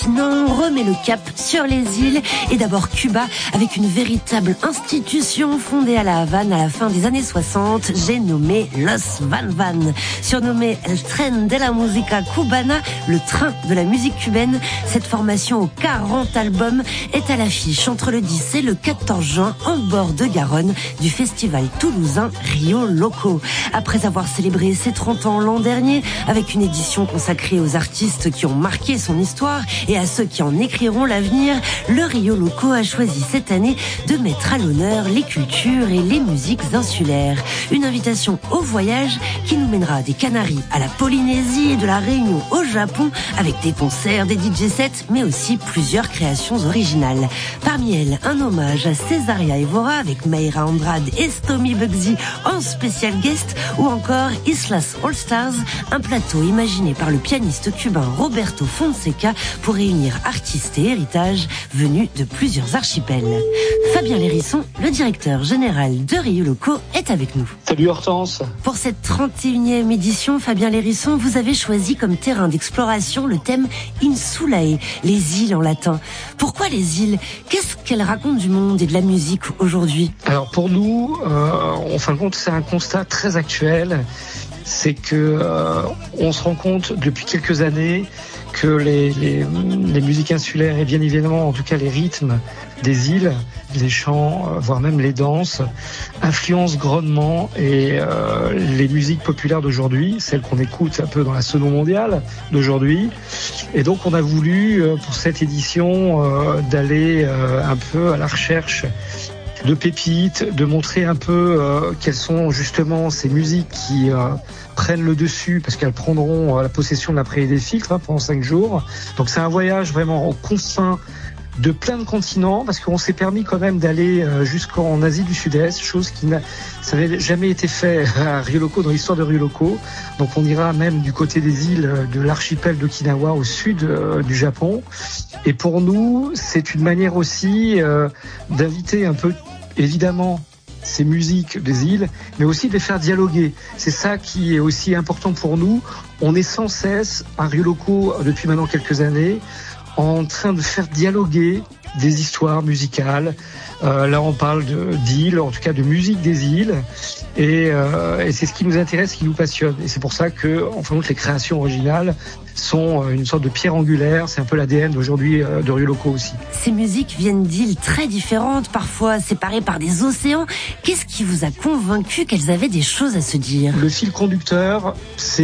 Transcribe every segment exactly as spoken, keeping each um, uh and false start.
continent, on remet le cap sur les îles et d'abord Cuba avec une véritable institution fondée à La Havane à la fin des années soixante, j'ai nommé Los Van Van. Surnommé El Tren de la Música Cubana, le train de la musique cubaine, cette formation aux quarante albums est à l'affiche entre le dix et le quatorze juin en bord de Garonne du festival toulousain Rio Loco. Après avoir célébré ses trente ans l'an dernier avec une édition consacrée aux artistes qui ont marqué son histoire et à ceux qui en écriront l'avenir, le Rio Loco a choisi cette année de mettre à l'honneur les cultures et les musiques insulaires. Une invitation au voyage qui nous mènera des Canaries à la Polynésie et de la Réunion au Japon avec des concerts, des D J sets, mais aussi plusieurs créations originales. Parmi elles, un hommage à Cesaria Evora avec Mayra Andrade et Stomy Bugsy en spécial guest ou encore Islas All Stars, un plateau imaginé par le pianiste cubain Roberto Fonseca pour réunir artistes et héritages venus de plusieurs archipels. Fabien Lérisson, le directeur général de Rio Loco, est avec nous. Salut Hortense. Pour cette trente et unième édition, Fabien Lérisson, vous avez choisi comme terrain d'exploration le thème Insulae, les îles en latin. Pourquoi les îles? Qu'est-ce qu'elles racontent du monde et de la musique aujourd'hui? Alors pour nous, euh, en fin de compte, c'est un constat très actuel. C'est que euh, on se rend compte depuis quelques années que les, les, les musiques insulaires et bien évidemment, en tout cas les rythmes des îles, les chants, voire même les danses, influencent grandement et euh, les musiques populaires d'aujourd'hui, celles qu'on écoute un peu dans la sono mondiale d'aujourd'hui. Et donc on a voulu, euh, pour cette édition, euh, d'aller euh, un peu à la recherche de pépites, de montrer un peu euh, quelles sont justement ces musiques qui euh, prennent le dessus, parce qu'elles prendront euh, la possession de la prairie des filtres hein, pendant cinq jours. Donc c'est un voyage vraiment aux confins de plein de continents, parce qu'on s'est permis quand même d'aller euh, jusqu'en Asie du Sud-Est, chose qui n'a ça n'avait jamais été fait à Rio Loco, dans l'histoire de Rio Loco. Donc on ira même du côté des îles de l'archipel d'Okinawa au sud euh, du Japon. Et pour nous, c'est une manière aussi euh, d'inviter un peu, évidemment, ces musiques des îles, mais aussi de les faire dialoguer. C'est ça qui est aussi important pour nous. On est sans cesse à Rio Loco depuis maintenant quelques années en train de faire dialoguer des histoires musicales. Euh, là, on parle de, d'îles, en tout cas de musique des îles, et, euh, et c'est ce qui nous intéresse, ce qui nous passionne. Et c'est pour ça que, en fin de compte, les créations originales sont une sorte de pierre angulaire. C'est un peu l'A D N d'aujourd'hui euh, de Rio Loco aussi. Ces musiques viennent d'îles très différentes, parfois séparées par des océans. Qu'est-ce qui vous a convaincu qu'elles avaient des choses à se dire? Le fil conducteur,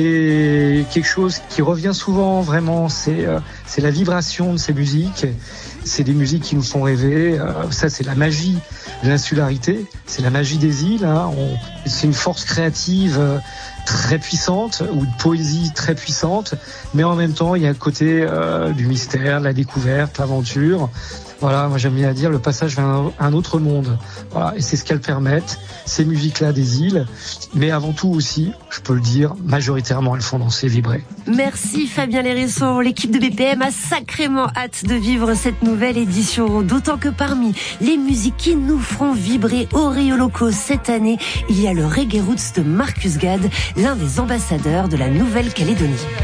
c'est quelque chose qui revient souvent, vraiment. C'est, euh, c'est la vibration de ces musiques. C'est des musiques qui nous font rêver. Euh, ça, c'est la magie de l'insularité. C'est la magie des îles. Hein. On, c'est une force créative euh, très puissante, ou de poésie très puissante. Mais en même temps, il y a un côté euh, du mystère, de la découverte, l'aventure. Voilà, moi j'aime bien dire le passage vers un, un autre monde. Voilà, et c'est ce qu'elles permettent, ces musiques-là des îles. Mais avant tout aussi, je peux le dire, majoritairement elles font danser, vibrer. Merci Fabien Lérisson. L'équipe de B P M a sacrément hâte de vivre cette nouvelle édition. D'autant que parmi les musiques qui nous feront vibrer au Rio Loco cette année, il y a le Reggae Roots de Marcus Gad, l'un des ambassadeurs de la Nouvelle-Calédonie.